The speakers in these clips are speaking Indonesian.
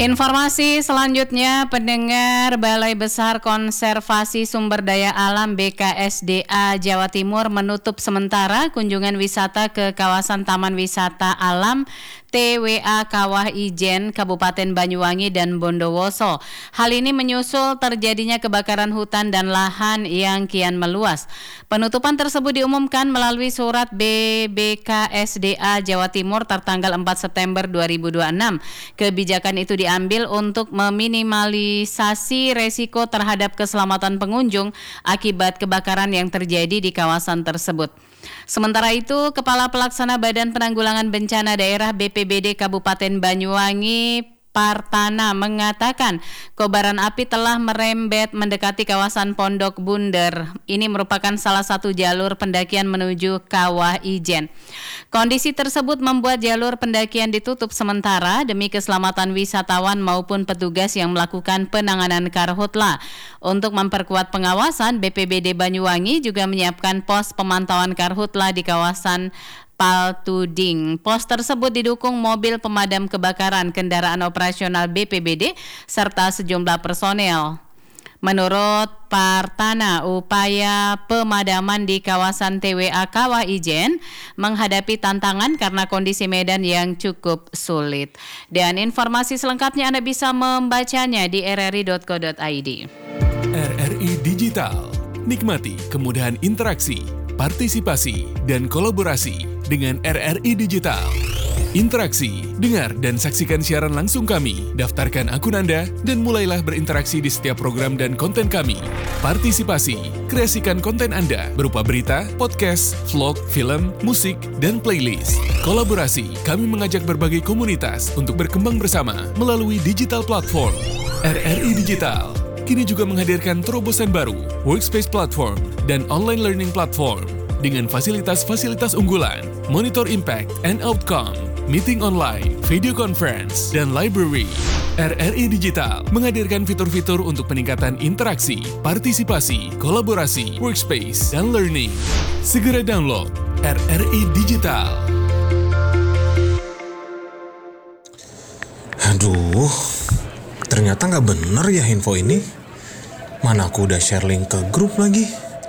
Informasi selanjutnya, pendengar, Balai Besar Konservasi Sumber Daya Alam BKSDA Jawa Timur menutup sementara kunjungan wisata ke kawasan Taman Wisata Alam TWA Kawah Ijen, Kabupaten Banyuwangi dan Bondowoso. Hal ini menyusul terjadinya kebakaran hutan dan lahan yang kian meluas. Penutupan tersebut diumumkan melalui surat BBKSDA Jawa Timur tertanggal 4 September 2026. Kebijakan itu diambil untuk meminimalisasi resiko terhadap keselamatan pengunjung akibat kebakaran yang terjadi di kawasan tersebut. Sementara itu, Kepala Pelaksana Badan Penanggulangan Bencana Daerah BPBD Kabupaten Banyuwangi Partana mengatakan kobaran api telah merembet mendekati kawasan Pondok Bunder. Ini merupakan salah satu jalur pendakian menuju Kawah Ijen. Kondisi tersebut membuat jalur pendakian ditutup sementara demi keselamatan wisatawan maupun petugas yang melakukan penanganan karhutla. Untuk memperkuat pengawasan, BPBD Banyuwangi juga menyiapkan pos pemantauan karhutla di kawasan Paltuding. Pos tersebut didukung mobil pemadam kebakaran, kendaraan operasional BPBD, serta sejumlah personel. Menurut Partana, upaya pemadaman di kawasan TWA Kawah Ijen menghadapi tantangan karena kondisi medan yang cukup sulit. Dan informasi selengkapnya Anda bisa membacanya di rri.co.id. RRI Digital. Nikmati kemudahan interaksi, partisipasi, dan kolaborasi dengan RRI Digital. Interaksi, dengar dan saksikan siaran langsung kami, daftarkan akun Anda, dan mulailah berinteraksi di setiap program dan konten kami. Partisipasi, kreasikan konten Anda berupa berita, podcast, vlog, film, musik, dan playlist. Kolaborasi, kami mengajak berbagai komunitas untuk berkembang bersama melalui digital platform. RRI Digital kini juga menghadirkan terobosan baru, workspace platform, dan online learning platform dengan fasilitas-fasilitas unggulan, monitor impact and outcome, meeting online, video conference, dan library. RRI Digital menghadirkan fitur-fitur untuk peningkatan interaksi, partisipasi, kolaborasi, workspace, dan learning. Segera download RRI Digital. Aduh, ternyata nggak bener ya info ini. Mana aku udah share link ke grup lagi.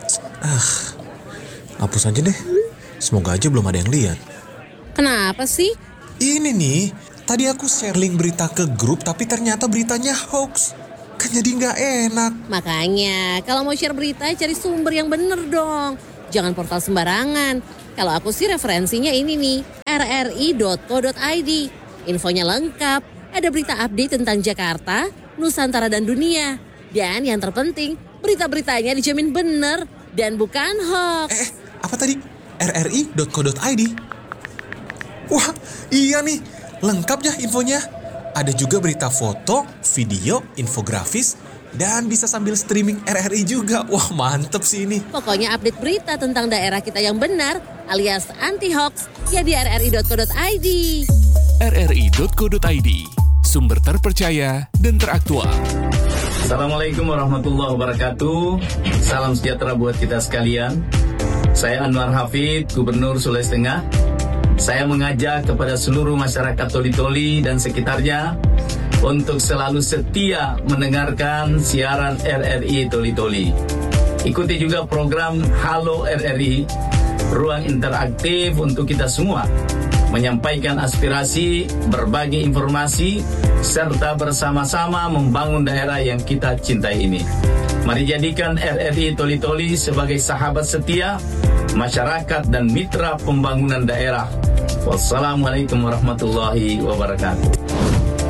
Hapus aja deh. Semoga aja belum ada yang lihat. Kenapa sih? Ini nih, tadi aku share link berita ke grup tapi ternyata beritanya hoax. Kan jadi nggak enak. Makanya, kalau mau share berita cari sumber yang bener dong. Jangan portal sembarangan. Kalau aku sih referensinya ini nih, rri.co.id. Infonya lengkap, ada berita update tentang Jakarta, Nusantara dan dunia. Dan yang terpenting, berita-beritanya dijamin bener dan bukan hoax. Apa tadi? rri.co.id? Wah, iya nih. Lengkap ya infonya. Ada juga berita foto, video, infografis, dan bisa sambil streaming RRI juga. Wah, mantep sih ini. Pokoknya update berita tentang daerah kita yang benar alias anti-hoax ya di rri.co.id. rri.co.id, sumber terpercaya dan teraktual. Assalamualaikum warahmatullahi wabarakatuh. Salam sejahtera buat kita sekalian. Saya Anwar Hafid, Gubernur Sulawesi Tengah. Saya mengajak kepada seluruh masyarakat Toli-Toli dan sekitarnya untuk selalu setia mendengarkan siaran RRI Toli-Toli. Ikuti juga program Halo RRI, ruang interaktif untuk kita semua, menyampaikan aspirasi, berbagi informasi, serta bersama-sama membangun daerah yang kita cintai ini. Mari jadikan RRI Toli-Toli sebagai sahabat setia, masyarakat dan mitra pembangunan daerah. Wassalamualaikum warahmatullahi wabarakatuh.